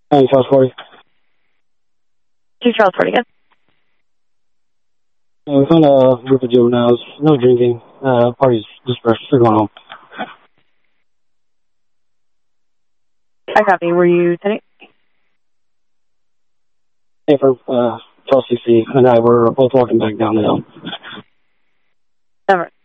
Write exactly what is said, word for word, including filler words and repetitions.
Hey, Charles forty. Two Charles forty, good. Uh, we found a group of juveniles. No drinking. Uh, parties dispersed. They're going home. I copy. Were you sitting? Hey, for uh, Charles C C and I were both walking back down the hill. Never.